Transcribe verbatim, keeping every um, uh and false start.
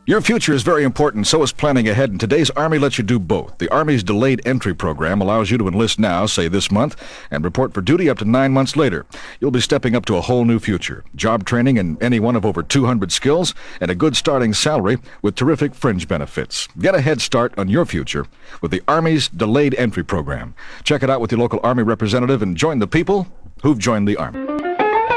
Your future is very important, so is planning ahead, and today's Army lets you do both. The Army's delayed entry program allows you to enlist now, say this month, and report for duty up to nine months later. You'll be stepping up to a whole new future. Job training in any one of over two hundred skills, and a good starting salary with terrific fringe benefits. Get a head start on your future with the Army's delayed entry program. Check it out with your local Army representative and join the people who've joined the Army.